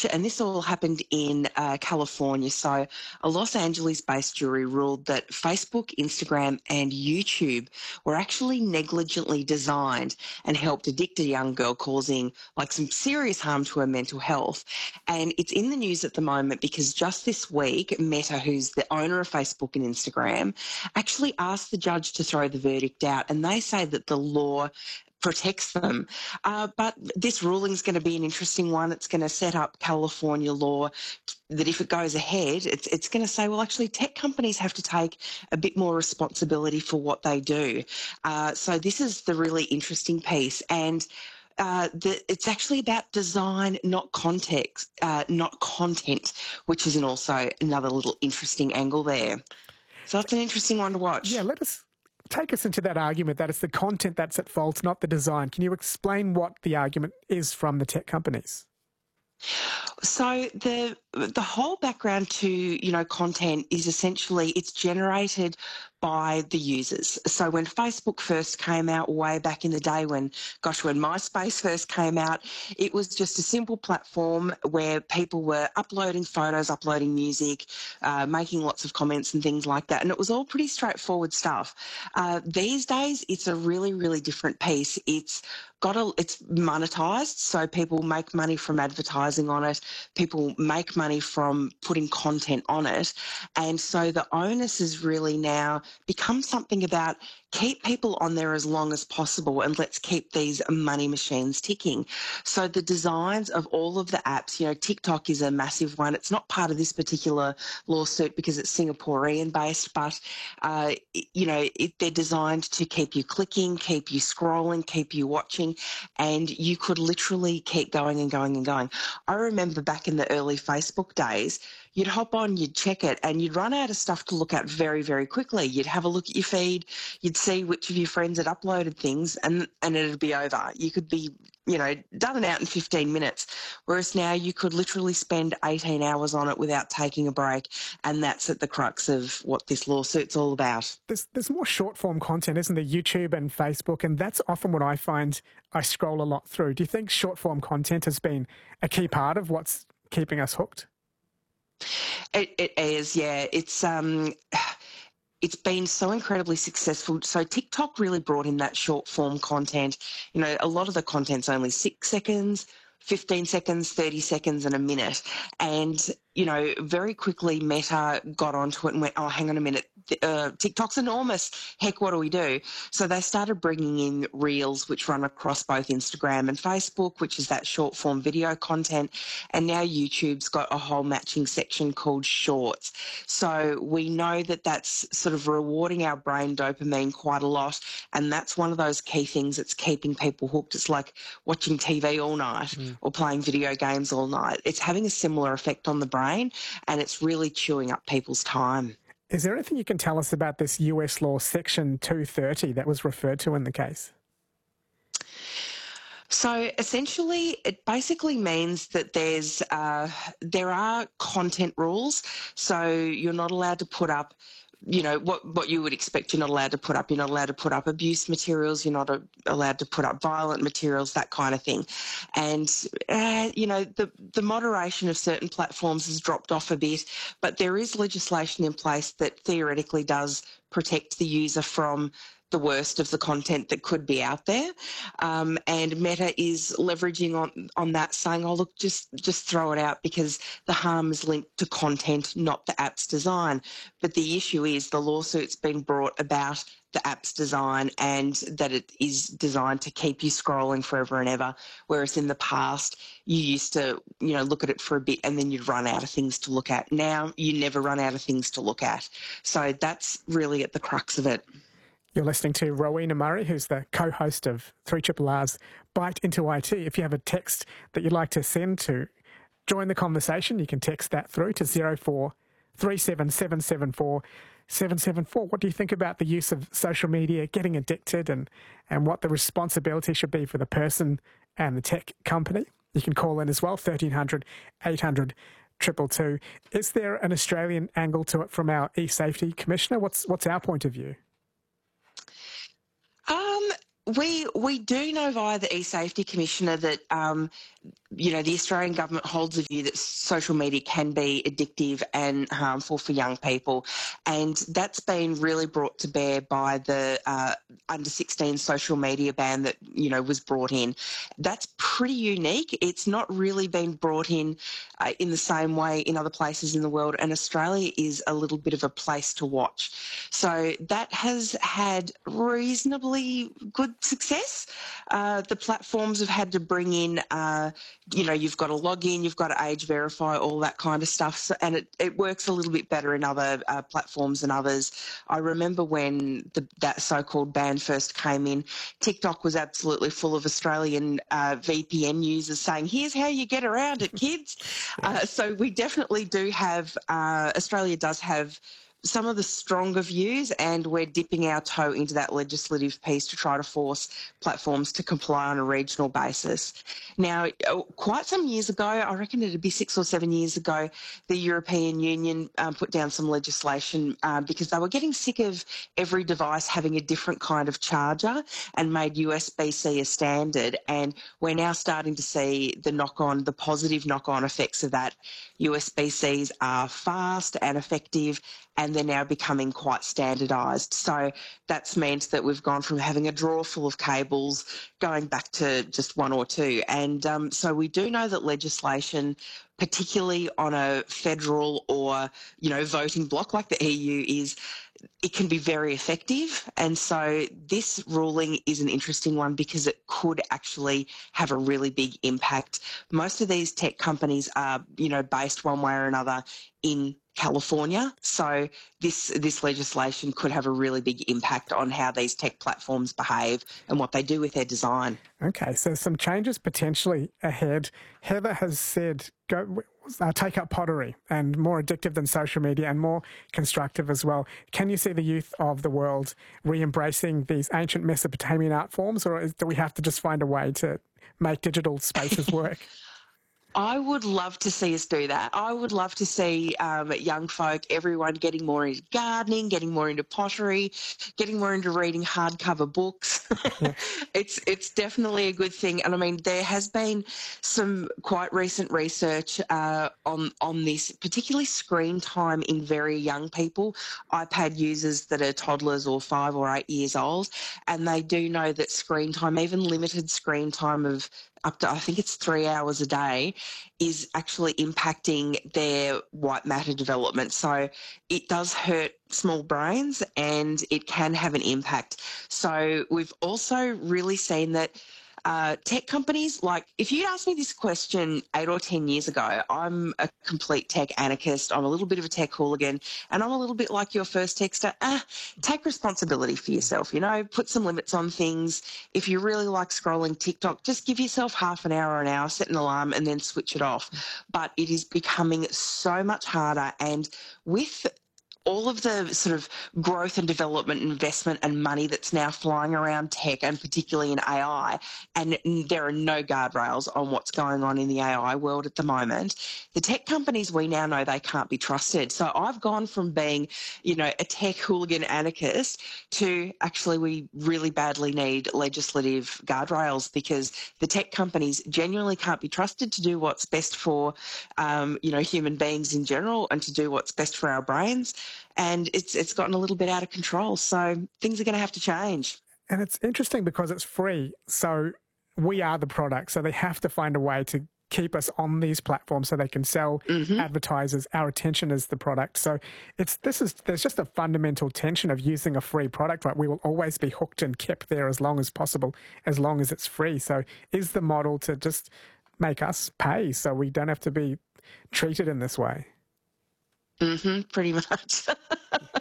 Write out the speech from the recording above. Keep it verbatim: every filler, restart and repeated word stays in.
judge, and this all happened in uh, California. So a Los Angeles-based jury ruled that Facebook, Instagram and YouTube were actually negligently designed and helped addict a young girl, causing like some serious harm to her mental health. And it's in the news at the moment because just this week, Meta, who's the owner of Facebook and Instagram, actually asked the judge to throw the verdict out, and they say that the law protects them. Uh, but this ruling is going to be an interesting one. It's going to set up California law that if it goes ahead, it's, it's going to say, well, actually, tech companies have to take a bit more responsibility for what they do. Uh, so this is the really interesting piece. And Uh, the, it's actually about design, not context, uh, not content, which is an also another little interesting angle there. So that's an interesting one to watch. Yeah, let us take us into that argument that it's the content that's at fault, not the design. Can you explain what the argument is from the tech companies? So the the whole background to, you know, content is essentially it's generated by the users. So when Facebook first came out way back in the day, when, gosh, when MySpace first came out, it was just a simple platform where people were uploading photos, uploading music, uh, making lots of comments and things like that. And it was all pretty straightforward stuff. Uh, these days, it's a really, really different piece. It's got a, it's monetized, so people make money from advertising on it. People make money from putting content on it. And so the onus is really now become something about keep people on there as long as possible and let's keep these money machines ticking. So the designs of all of the apps, you know, TikTok is a massive one. It's not part of this particular lawsuit because it's Singaporean based, but, uh, you know, it, they're designed to keep you clicking, keep you scrolling, keep you watching, and you could literally keep going and going and going. I remember back in the early Facebook days, you'd hop on, you'd check it, and you'd run out of stuff to look at very, very quickly. You'd have a look at your feed, you'd see which of your friends had uploaded things, and, and it'd be over. You could be, you know, done and out in fifteen minutes, whereas now you could literally spend eighteen hours on it without taking a break, and that's at the crux of what this lawsuit's all about. There's, there's more short-form content, isn't there, YouTube and Facebook, and that's often what I find I scroll a lot through. Do you think short-form content has been a key part of what's keeping us hooked? It, it is, yeah. It's um, it's been so incredibly successful. So TikTok really brought in that short form content. You know, a lot of the content's only six seconds, fifteen seconds, thirty seconds, and a minute. And you know, very quickly Meta got onto it and went, oh, hang on a minute, uh, TikTok's enormous. Heck, what do we do? So they started bringing in Reels, which run across both Instagram and Facebook, which is that short form video content. And now YouTube's got a whole matching section called Shorts. So we know that that's sort of rewarding our brain dopamine quite a lot. And that's one of those key things that's keeping people hooked. It's like watching T V all night mm. or playing video games all night. It's having a similar effect on the brain. And it's really chewing up people's time. Is there anything you can tell us about this U S law, Section two thirty, that was referred to in the case? So essentially, it basically means that there's uh, there are content rules. So you're not allowed to put up, you know, what, what you would expect. You're not allowed to put up. You're not allowed to put up abuse materials. You're not a, allowed to put up violent materials, that kind of thing. And, uh, you know, the, the moderation of certain platforms has dropped off a bit, but there is legislation in place that theoretically does protect the user from the worst of the content that could be out there. Um, and Meta is leveraging on, on that, saying, oh, look, just, just throw it out because the harm is linked to content, not the app's design. But the issue is the lawsuit's been brought about the app's design and that it is designed to keep you scrolling forever and ever, whereas in the past you used to, you know, look at it for a bit and then you'd run out of things to look at. Now you never run out of things to look at. So that's really at the crux of it. You're listening to Rowena Murray, who's the co-host of three R R R's Bite into I T. If you have a text that you'd like to send to join the conversation, you can text that through to zero four three seven seven seven four seven seven four. What do you think about the use of social media, getting addicted, and, and what the responsibility should be for the person and the tech company? You can call in as well, thirteen hundred, eight hundred, two two two. Is there an Australian angle to it from our e-safety commissioner? What's, what's our point of view? Um, we we do know via the e-safety commissioner that um, you know, the Australian government holds a view that social media can be addictive and harmful for young people. And that's been really brought to bear by the uh, under sixteen social media ban that, you know, was brought in. That's pretty unique. It's not really been brought in uh, in the same way in other places in the world. And Australia is a little bit of a place to watch. So that has had reasonably good success. Uh, the platforms have had to bring in, uh, you know, you've got to log in, you've got to age verify, all that kind of stuff. So, and it, it works a little bit better in other uh, platforms than others. I remember when the, that so-called ban first came in, TikTok was absolutely full of Australian uh, V P N users saying, here's how you get around it, kids. Uh, so we definitely do have, uh, Australia does have some of the stronger views, and we're dipping our toe into that legislative piece to try to force platforms to comply on a regional basis. Now, quite some years ago, I reckon it'd be six or seven years ago, the European Union um, put down some legislation uh, because they were getting sick of every device having a different kind of charger and made U S B C a standard. And we're now starting to see the knock-on, the positive knock-on effects of that. U S B Cs are fast and effective, and they're now becoming quite standardised. So that's meant that we've gone from having a drawer full of cables going back to just one or two. And um, so we do know that legislation, particularly on a federal or, you know, voting bloc like the E U is, it can be very effective. And so this ruling is an interesting one because it could actually have a really big impact. Most of these tech companies are, you know, based one way or another in California. So this this legislation could have a really big impact on how these tech platforms behave and what they do with their design. Okay, so some changes potentially ahead. Heather has said go uh, take up pottery, and more addictive than social media and more constructive as well. Can you see the youth of the world re-embracing these ancient Mesopotamian art forms, or is, do we have to just find a way to make digital spaces work? I would love to see us do that. I would love to see um, young folk, everyone getting more into gardening, getting more into pottery, getting more into reading hardcover books. Yeah. it's it's definitely a good thing. And I mean, there has been some quite recent research uh, on, on this, particularly screen time in very young people, iPad users that are toddlers or five or eight years old. And they do know that screen time, even limited screen time of up to, I think it's three hours a day, is actually impacting their white matter development. So it does hurt small brains and it can have an impact. So we've also really seen that Uh, tech companies, like if you'd asked me this question eight or ten years ago, I'm a complete tech anarchist. I'm a little bit of a tech hooligan, and I'm a little bit like your first texter. Ah, take responsibility for yourself, you know, put some limits on things. If you really like scrolling TikTok, just give yourself half an hour or an hour, set an alarm and then switch it off. But it is becoming so much harder, and with all of the sort of growth and development, investment and money that's now flying around tech, and particularly in A I, and there are no guardrails on what's going on in the A I world at the moment, the tech companies, we now know they can't be trusted. So I've gone from being, you know, a tech hooligan anarchist to actually we really badly need legislative guardrails, because the tech companies genuinely can't be trusted to do what's best for, um, you know, human beings in general, and to do what's best for our brains. And it's it's gotten a little bit out of control. So things are going to have to change. And it's interesting because it's free. So we are the product. So they have to find a way to keep us on these platforms so they can sell mm-hmm. advertisers. Our attention is the product. So it's this is there's just a fundamental tension of using a free product. Right? We will always be hooked and kept there as long as possible, as long as it's free. So is the model to just make us pay so we don't have to be treated in this way? Mm-hmm, pretty much.